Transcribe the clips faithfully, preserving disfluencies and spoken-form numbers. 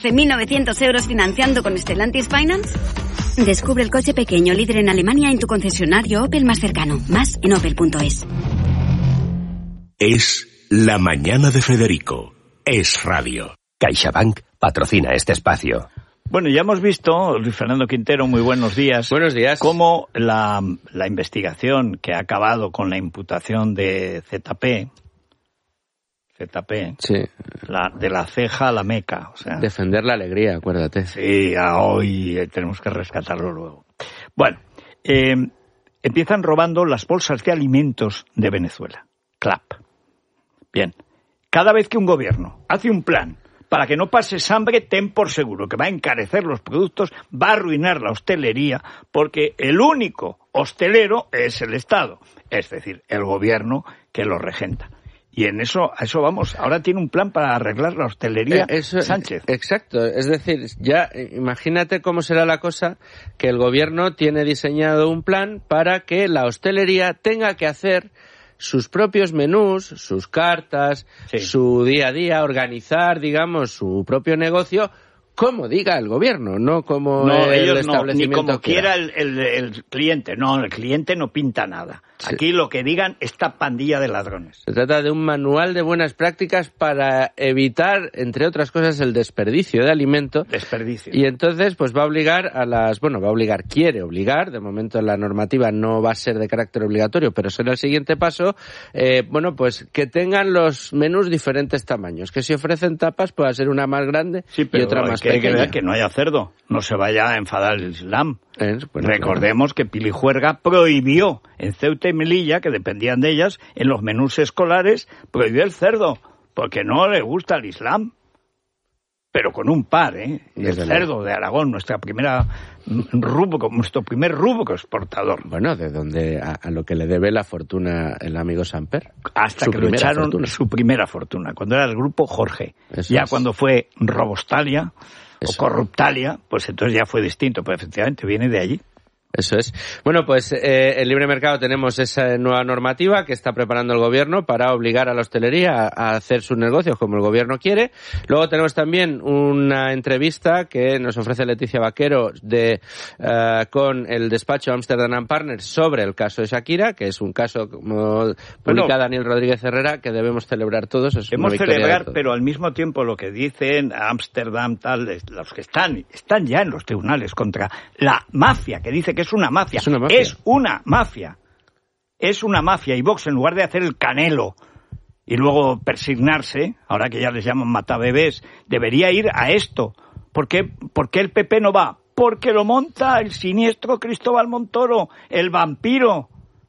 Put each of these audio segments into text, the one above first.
¿De mil novecientos euros financiando con Stellantis Finance? Descubre el coche pequeño líder en Alemania en tu concesionario Opel más cercano. Más en opel punto es. Es la mañana de Federico. Es radio. CaixaBank patrocina este espacio. Bueno, ya hemos visto, Luis Fernando Quintero, muy buenos días. Buenos días. Cómo la, la investigación que ha acabado con la imputación de Z P, Z P, sí. la, de la ceja a la meca. O sea, defender la alegría, acuérdate. Sí, a hoy tenemos que rescatarlo luego. Bueno, eh, empiezan robando las bolsas de alimentos de Venezuela. Clap. Bien. Cada vez que un gobierno hace un plan para que no pases hambre, ten por seguro que va a encarecer los productos, va a arruinar la hostelería, porque el único hostelero es el Estado, es decir, el gobierno que lo regenta. Y en eso, a eso vamos. Ahora tiene un plan para arreglar la hostelería, eh, eso, Sánchez. Exacto. Es decir, ya imagínate cómo será la cosa que el gobierno tiene diseñado un plan para que la hostelería tenga que hacer sus propios menús, sus cartas, sí. su día a día, organizar, digamos, su propio negocio, como diga el gobierno, no como no, el ellos establecimiento no, ni como quiera, quiera el, el, el cliente. No, el cliente no pinta nada. Sí. Aquí lo que digan, esta pandilla de ladrones. Se trata de un manual de buenas prácticas para evitar, entre otras cosas, el desperdicio de alimento. Desperdicio. Y entonces, pues va a obligar a las... Bueno, va a obligar, quiere obligar, de momento la normativa no va a ser de carácter obligatorio, pero será el siguiente paso, eh, bueno, pues que tengan los menús diferentes tamaños. Que si ofrecen tapas, pueda ser una más grande sí, pero y otra más que pequeña. Hay que ver que no haya cerdo, no se vaya a enfadar el Islam. Eh, bueno, Recordemos claro. que Pili Juerga prohibió en Ceuta y Melilla, que dependían de ellas, en los menús escolares, prohibió el cerdo, porque no le gusta el Islam. Pero con un par, ¿eh? Y el cerdo de Aragón, nuestra primera rubro, nuestro primer rubro exportador. Bueno, de donde a, a lo que le debe la fortuna el amigo Samper. Hasta su que lo echaron fortuna. Su primera fortuna, cuando era el grupo Jorge. Eso ya es. Cuando fue Robostalia Eso. o Corruptalia, pues entonces ya fue distinto, pero efectivamente viene de allí. Eso es. Bueno, pues eh, en libre mercado tenemos esa nueva normativa que está preparando el gobierno para obligar a la hostelería a, a hacer sus negocios como el gobierno quiere. Luego tenemos también una entrevista que nos ofrece Leticia Vaquero de uh, con el despacho Amsterdam and Partners sobre el caso de Shakira, que es un caso, como publica bueno, Daniel Rodríguez Herrera, que debemos celebrar todos. Es debemos celebrar, pero al mismo tiempo lo que dicen Amsterdam, tal, los que están, están ya en los tribunales contra la mafia, que dice que es una mafia. Es una mafia. Es una mafia. Es una mafia. Y Vox, en lugar de hacer el Canelo y luego persignarse, ahora que ya les llaman matabebés, debería ir a esto. ¿Por qué, ¿Por qué el P P no va? Porque lo monta el siniestro Cristóbal Montoro, el vampiro.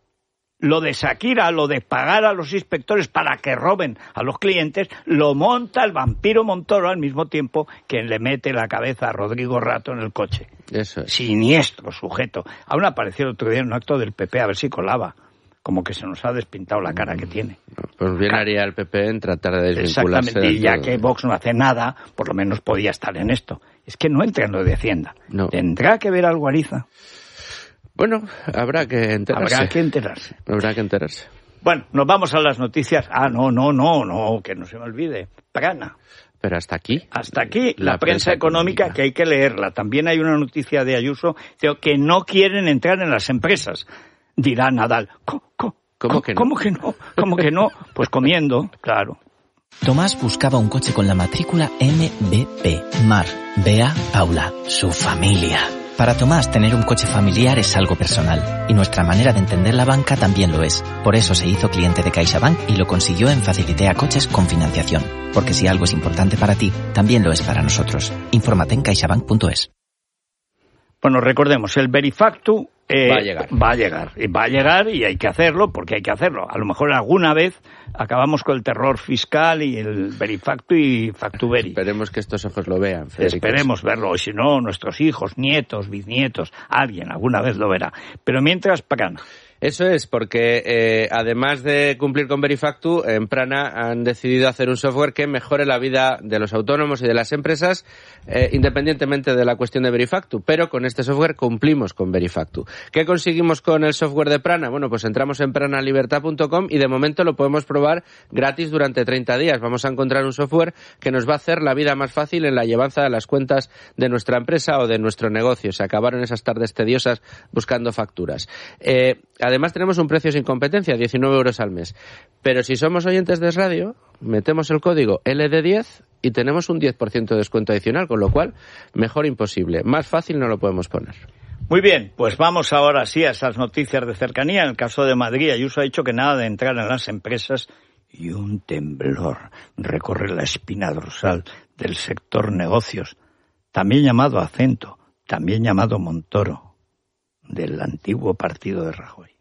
Lo de Shakira, lo de pagar a los inspectores para que roben a los clientes, lo monta el vampiro Montoro al mismo tiempo que le mete la cabeza a Rodrigo Rato en el coche. Eso es. Siniestro sujeto. Aún apareció el otro día en un acto del P P, a ver si colaba. Como que se nos ha despintado la cara que tiene. Pues bien haría el P P en tratar de desvincularse. Exactamente, y ya que Vox no hace nada, por lo menos podía estar en esto. Es que no entra en lo de Hacienda. No. Tendrá que ver algo Ariza. Bueno, habrá que enterarse. Habrá que enterarse. Habrá que enterarse. Bueno, nos vamos a las noticias. Ah, no, no, no, no, que no se me olvide. Prana. Pero hasta aquí. Hasta aquí la, la prensa, prensa económica, económica, que hay que leerla. También hay una noticia de Ayuso que no quieren entrar en las empresas. Dirá Nadal. ¿Cómo, cómo, ¿Cómo que no? ¿Cómo que no? ¿Cómo que no? Pues comiendo, claro. Tomás buscaba un coche con la matrícula M B P. Mar, Bea, Paula, su familia. Para Tomás, tener un coche familiar es algo personal, y nuestra manera de entender la banca también lo es. Por eso se hizo cliente de CaixaBank y lo consiguió en Facilitea Coches con financiación. Porque si algo es importante para ti, también lo es para nosotros. Infórmate en caixabank punto es. Bueno, recordemos, el Verifactu eh, va a llegar. Va a llegar, y va a llegar y hay que hacerlo porque hay que hacerlo. A lo mejor alguna vez acabamos con el terror fiscal y el Verifactu y Factuveri. Esperemos que estos ojos lo vean, Federico. Esperemos verlo, y si no, nuestros hijos, nietos, bisnietos, alguien alguna vez lo verá. Pero mientras, Pacana. Eso es, porque eh, además de cumplir con Verifactu, en Prana han decidido hacer un software que mejore la vida de los autónomos y de las empresas, eh, independientemente de la cuestión de Verifactu. Pero con este software cumplimos con Verifactu. ¿Qué conseguimos con el software de Prana? Bueno, pues entramos en prana libertad punto com y de momento lo podemos probar gratis durante treinta días. Vamos a encontrar un software que nos va a hacer la vida más fácil en la llevanza de las cuentas de nuestra empresa o de nuestro negocio. Se acabaron esas tardes tediosas buscando facturas. Eh, Además tenemos un precio sin competencia, diecinueve euros al mes. Pero si somos oyentes de Es Radio, metemos el código L D diez y tenemos un diez por ciento de descuento adicional, con lo cual, mejor imposible. Más fácil no lo podemos poner. Muy bien, pues vamos ahora sí a esas noticias de cercanía. En el caso de Madrid, Ayuso ha dicho que nada de entrar en las empresas y un temblor recorre la espina dorsal del sector negocios, también llamado Acento, también llamado Montoro, del antiguo partido de Rajoy.